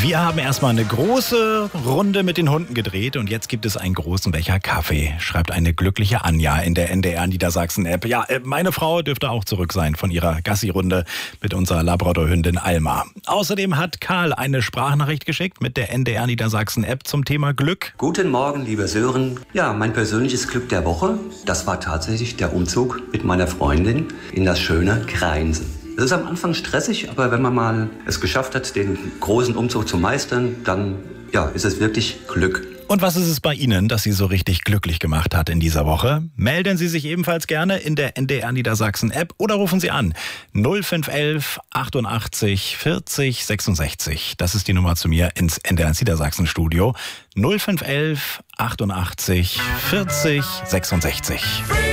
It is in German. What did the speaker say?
Wir haben erstmal eine große Runde mit den Hunden gedreht und jetzt gibt es einen großen Becher Kaffee, schreibt eine glückliche Anja in der NDR Niedersachsen-App. Ja, meine Frau dürfte auch zurück sein von ihrer Gassi-Runde mit unserer Labrador-Hündin Alma. Außerdem hat Karl eine Sprachnachricht geschickt mit der NDR Niedersachsen-App zum Thema Glück. Guten Morgen, lieber Sören. Ja, mein persönliches Glück der Woche, das war tatsächlich der Umzug mit meiner Freundin in das schöne Kreinsen. Es ist am Anfang stressig, aber wenn man mal es geschafft hat, den großen Umzug zu meistern, dann ist es wirklich Glück. Und was ist es bei Ihnen, das Sie so richtig glücklich gemacht hat in dieser Woche? Melden Sie sich ebenfalls gerne in der NDR Niedersachsen-App oder rufen Sie an 0511 88 40 66. Das ist die Nummer zu mir ins NDR Niedersachsen-Studio. 0511 88 40 66.